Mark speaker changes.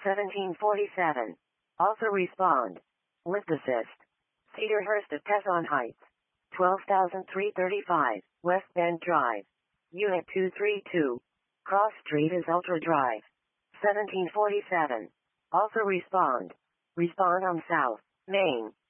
Speaker 1: 1747. Also respond. Lift assist. Cedarhurst at Tesson Heights. 12,335, West Bend Drive. Unit 232. Cross Street is Ultra Drive. 1747. Also respond. Respond on South Main.